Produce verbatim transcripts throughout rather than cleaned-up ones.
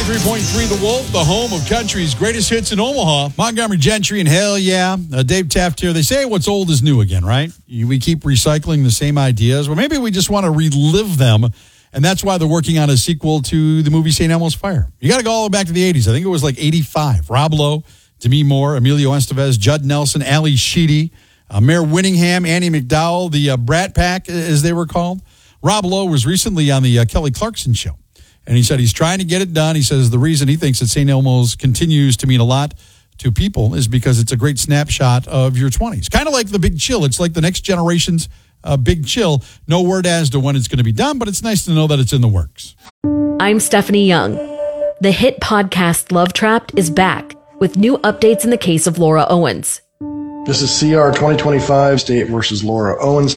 ninety-three point three The Wolf, the home of country's greatest hits in Omaha. Montgomery Gentry and hell yeah. Uh, Dave Taft here. They say what's old is new again, right? We keep recycling the same ideas. Well, maybe we just want to relive them, and that's why they're working on a sequel to the movie Saint Elmo's Fire. You got to go all the way back to the eighties. I think it was like eighty-five. Rob Lowe, Demi Moore, Emilio Estevez, Judd Nelson, Ali Sheedy, uh, Mayor Winningham, Annie McDowell, the uh, Brat Pack, as they were called. Rob Lowe was recently on the uh, Kelly Clarkson show. And he said he's trying to get it done. He says the reason he thinks that Saint Elmo's continues to mean a lot to people is because it's a great snapshot of your twenties. Kind of like the Big Chill. It's like the next generation's uh, Big Chill. No word as to when it's going to be done, but it's nice to know that it's in the works. I'm Stephanie Young. The hit podcast Love Trapped is back with new updates in the case of Laura Owens. This is C R twenty twenty-five, State versus Laura Owens.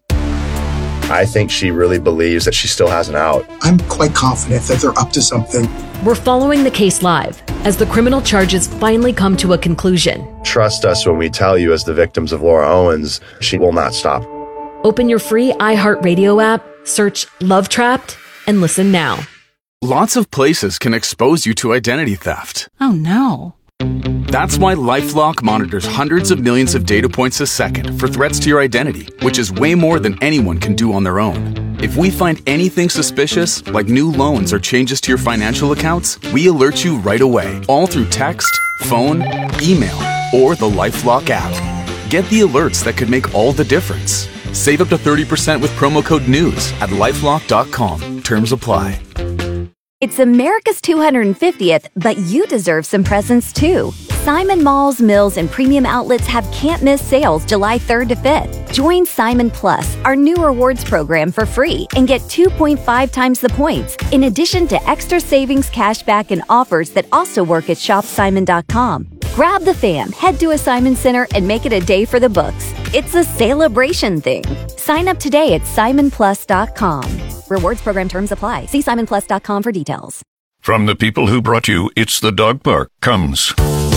I think she really believes that she still has an out. I'm quite confident that they're up to something. We're following the case live as the criminal charges finally come to a conclusion. Trust us when we tell you, as the victims of Laura Owens, she will not stop. Open your free iHeartRadio app, search Love Trapped, and listen now. Lots of places can expose you to identity theft. Oh no. That's why LifeLock monitors hundreds of millions of data points a second for threats to your identity, which is way more than anyone can do on their own. If we find anything suspicious, like new loans or changes to your financial accounts, we alert you right away, all through text, phone, email, or the LifeLock app. Get the alerts that could make all the difference. Save up to thirty percent with promo code NEWS at lifelock dot com. Terms apply. It's America's two hundred fiftieth, but you deserve some presents too. Simon Malls, Mills, and Premium Outlets have can't-miss sales July third to fifth. Join Simon Plus, our new rewards program, for free and get two point five times the points, in addition to extra savings, cashback, and offers that also work at shop simon dot com. Grab the fam, head to a Simon Center, and make it a day for the books. It's a celebration thing. Sign up today at simon plus dot com. Rewards program terms apply. See simon plus dot com for details. From the people who brought you It's the Dog Park comes